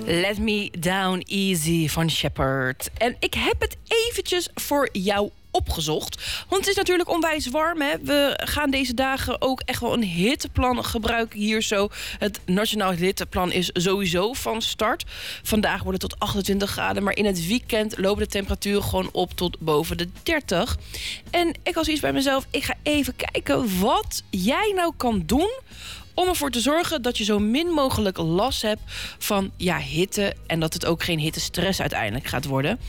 Let Me Down Easy van Shepherd. En ik heb het eventjes voor jou opgezocht. Want het is natuurlijk onwijs warm, hè? We gaan deze dagen ook echt wel een hitteplan gebruiken hier zo. Het Nationaal Hitteplan is sowieso van start. Vandaag wordt het tot 28 graden, maar in het weekend lopen de temperaturen gewoon op tot boven de 30. En ik had zoiets bij mezelf, ik ga even kijken wat jij nou kan doen om ervoor te zorgen dat je zo min mogelijk last hebt van hitte en dat het ook geen hittestress uiteindelijk gaat worden.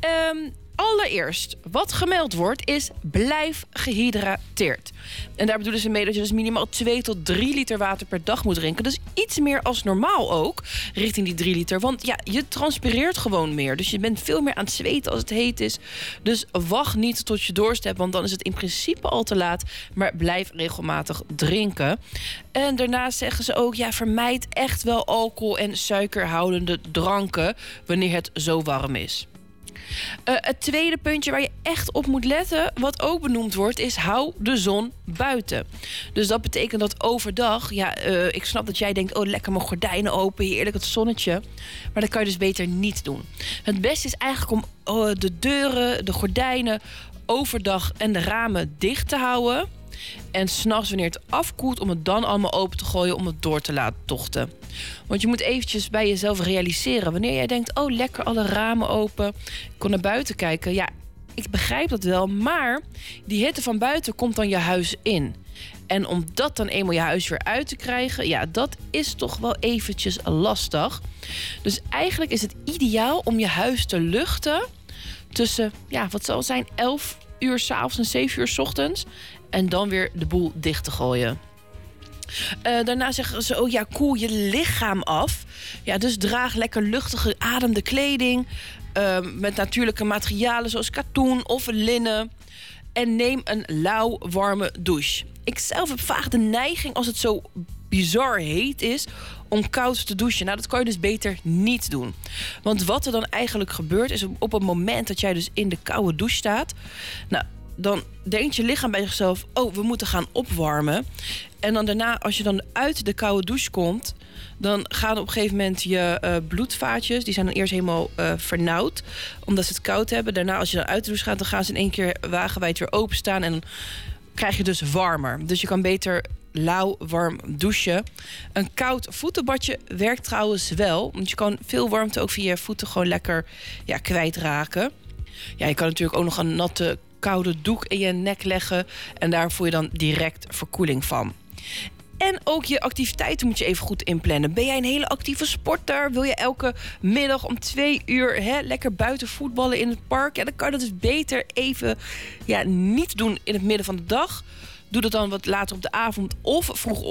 Allereerst, wat gemeld wordt, is blijf gehydrateerd. En daar bedoelen ze mee dat je dus minimaal 2 tot 3 liter water per dag moet drinken. Dus iets meer als normaal ook, richting die 3 liter. Want je transpireert gewoon meer. Dus je bent veel meer aan het zweten als het heet is. Dus wacht niet tot je dorst hebt, want dan is het in principe al te laat. Maar blijf regelmatig drinken. En daarnaast zeggen ze ook, vermijd echt wel alcohol en suikerhoudende dranken wanneer het zo warm is. Het tweede puntje waar je echt op moet letten, wat ook benoemd wordt, is hou de zon buiten. Dus dat betekent dat overdag, ik snap dat jij denkt, lekker mijn gordijnen open, heerlijk het zonnetje. Maar dat kan je dus beter niet doen. Het beste is eigenlijk om de deuren, de gordijnen overdag en de ramen dicht te houden. En 's nachts wanneer het afkoelt, om het dan allemaal open te gooien om het door te laten tochten. Want je moet eventjes bij jezelf realiseren. Wanneer jij denkt, lekker alle ramen open, ik kon naar buiten kijken. Ja, ik begrijp dat wel, maar die hitte van buiten komt dan je huis in. En om dat dan eenmaal je huis weer uit te krijgen, dat is toch wel eventjes lastig. Dus eigenlijk is het ideaal om je huis te luchten tussen, wat zal het zijn, 11 uur 's avonds en 7 uur 's ochtends. En dan weer de boel dicht te gooien. Daarna zeggen ze, koel je lichaam af. Dus draag lekker luchtige, ademde kleding. Met natuurlijke materialen zoals katoen of linnen. En neem een lauw, warme douche. Ik zelf heb vaak de neiging, als het zo bizar heet is, om koud te douchen. Nou, dat kan je dus beter niet doen. Want wat er dan eigenlijk gebeurt, is op het moment dat jij dus in de koude douche staat, dan denkt je lichaam bij zichzelf, we moeten gaan opwarmen. En dan daarna, als je dan uit de koude douche komt, dan gaan op een gegeven moment je bloedvaatjes, die zijn dan eerst helemaal vernauwd, omdat ze het koud hebben. Daarna, als je dan uit de douche gaat, dan gaan ze in één keer wagenwijd weer openstaan en dan krijg je dus warmer. Dus je kan beter lauw, warm douchen. Een koud voetenbadje werkt trouwens wel, want je kan veel warmte ook via je voeten gewoon lekker kwijtraken. Je kan natuurlijk ook nog een natte koude doek in je nek leggen en daar voel je dan direct verkoeling van. En ook je activiteiten moet je even goed inplannen. Ben jij een hele actieve sporter? Wil je elke middag om 2 uur lekker buiten voetballen in het park? Dan kan je dat dus beter even niet doen in het midden van de dag. Doe dat dan wat later op de avond of vroeg